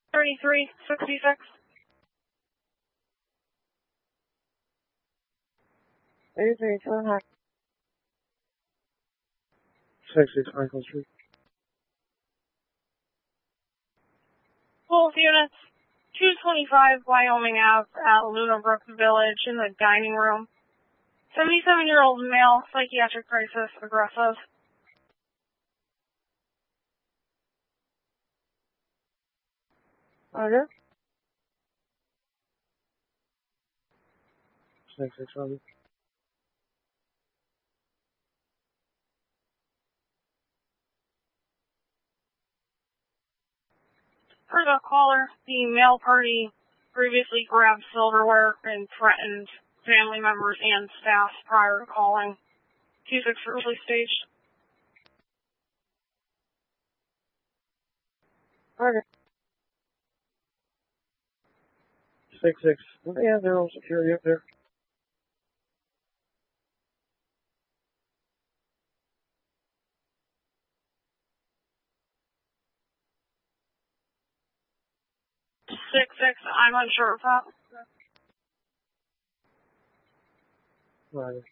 3366. 83, turn high. 66 Franklin Street. Both units, 225 Wyoming Ave at Luna Brook Village in the dining room. 77-year-old male, psychiatric crisis, aggressive. Roger. 66 Roger. For the caller, the male party previously grabbed silverware and threatened family members and staff prior to calling. 26 early stage. Roger. 66. Yeah, they're on security up there. I'm unsure of that. Roger.